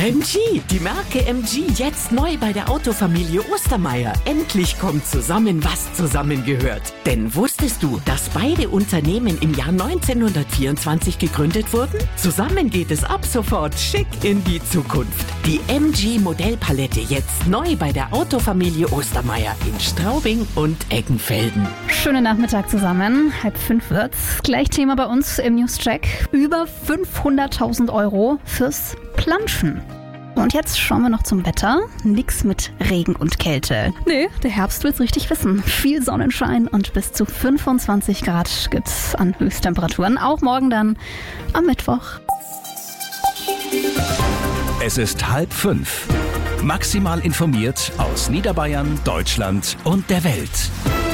MG, die Marke MG, jetzt neu bei der Autofamilie Ostermeier. Endlich kommt zusammen, was zusammengehört. Denn wusstest du, dass beide Unternehmen im Jahr 1924 gegründet wurden? Zusammen geht es ab sofort schick in die Zukunft. Die MG Modellpalette jetzt neu bei der Autofamilie Ostermeier in Straubing und Eggenfelden. Schönen Nachmittag zusammen. 4:30 wird's. Gleich Thema bei uns im Newscheck. Über 500.000 € fürs Planschen. Und jetzt schauen wir noch zum Wetter. Nix mit Regen und Kälte. Nee, der Herbst will's richtig wissen. Viel Sonnenschein und bis zu 25 Grad gibt's an Höchsttemperaturen. Auch morgen dann am Mittwoch. Es ist 4:30. Maximal informiert aus Niederbayern, Deutschland und der Welt.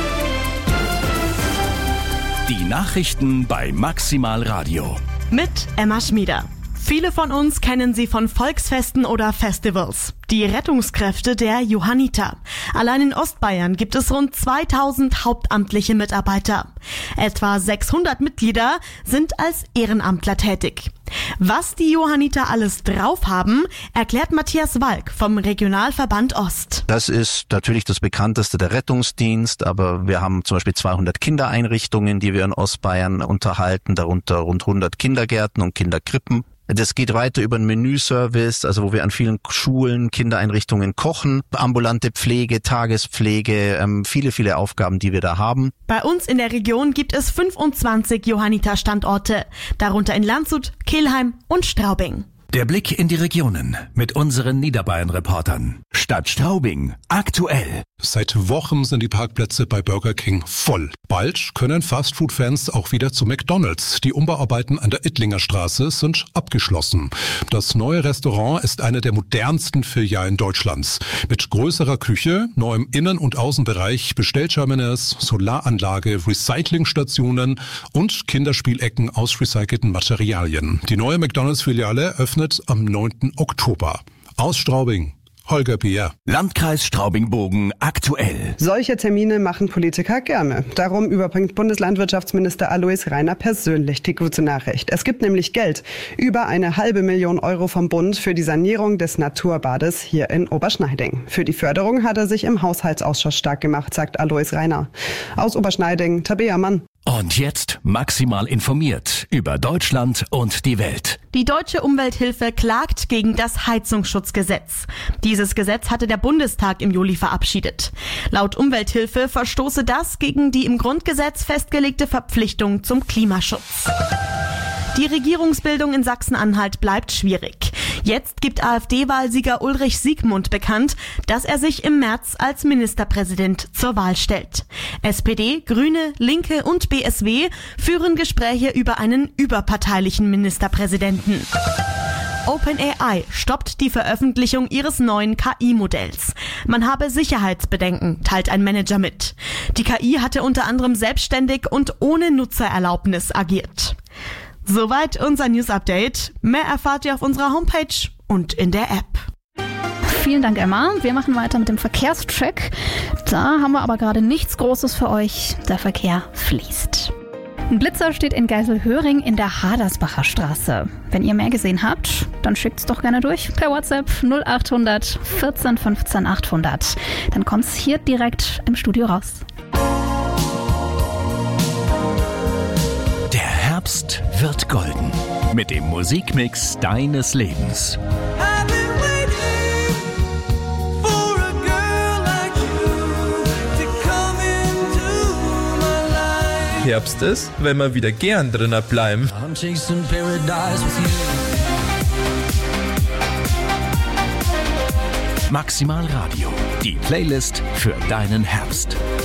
Die Nachrichten bei Maximal Radio. Mit Emma Schmieder. Viele von uns kennen sie von Volksfesten oder Festivals. Die Rettungskräfte der Johanniter. Allein in Ostbayern gibt es rund 2000 hauptamtliche Mitarbeiter. Etwa 600 Mitglieder sind als Ehrenamtler tätig. Was die Johanniter alles drauf haben, erklärt Matthias Walk vom Regionalverband Ost. Das ist natürlich das bekannteste, der Rettungsdienst, aber wir haben zum Beispiel 200 Kindereinrichtungen, die wir in Ostbayern unterhalten, darunter rund 100 Kindergärten und Kinderkrippen. Das geht weiter über einen Menüservice, also wo wir an vielen Schulen, Kindereinrichtungen kochen, ambulante Pflege, Tagespflege, viele Aufgaben, die wir da haben. Bei uns in der Region gibt es 25 Johanniter-Standorte, darunter in Landshut, Kelheim und Straubing. Der Blick in die Regionen mit unseren Niederbayern-Reportern. Stadt Straubing, aktuell. Seit Wochen sind die Parkplätze bei Burger King voll. Bald können Fastfood-Fans auch wieder zu McDonald's. Die Umbauarbeiten an der Ittlinger Straße sind abgeschlossen. Das neue Restaurant ist eine der modernsten Filialen Deutschlands. Mit größerer Küche, neuem Innen- und Außenbereich, Bestellterminals, Solaranlage, Recyclingstationen und Kinderspielecken aus recycelten Materialien. Die neue McDonald's-Filiale öffnet am 9. Oktober. Aus Straubing, Holger Bier. Landkreis Straubing-Bogen aktuell. Solche Termine machen Politiker gerne. Darum überbringt Bundeslandwirtschaftsminister Alois Rainer persönlich die gute Nachricht. Es gibt nämlich Geld. Über 1,5 Million € vom Bund für die Sanierung des Naturbades hier in Oberschneiding. Für die Förderung hat er sich im Haushaltsausschuss stark gemacht, sagt Alois Rainer. Aus Oberschneiding, Tabea Mann. Und jetzt maximal informiert über Deutschland und die Welt. Die Deutsche Umwelthilfe klagt gegen das Heizungsschutzgesetz. Dieses Gesetz hatte der Bundestag im Juli verabschiedet. Laut Umwelthilfe verstoße das gegen die im Grundgesetz festgelegte Verpflichtung zum Klimaschutz. Die Regierungsbildung in Sachsen-Anhalt bleibt schwierig. Jetzt gibt AfD-Wahlsieger Ulrich Siegmund bekannt, dass er sich im März als Ministerpräsident zur Wahl stellt. SPD, Grüne, Linke und BSW führen Gespräche über einen überparteilichen Ministerpräsidenten. OpenAI stoppt die Veröffentlichung ihres neuen KI-Modells. Man habe Sicherheitsbedenken, teilt ein Manager mit. Die KI hatte unter anderem selbstständig und ohne Nutzererlaubnis agiert. Soweit unser News-Update. Mehr erfahrt ihr auf unserer Homepage und in der App. Vielen Dank, Emma. Wir machen weiter mit dem Verkehrscheck. Da haben wir aber gerade nichts Großes für euch. Der Verkehr fließt. Ein Blitzer steht in Geiselhöring in der Hadersbacher Straße. Wenn ihr mehr gesehen habt, dann schickt's doch gerne durch per WhatsApp 0800 14 15 800. Dann kommt's hier direkt im Studio raus. Der Herbst wird golden mit dem Musikmix deines Lebens. Herbst ist, wenn wir wieder gern drinnen bleiben. Maximal Radio, die Playlist für deinen Herbst.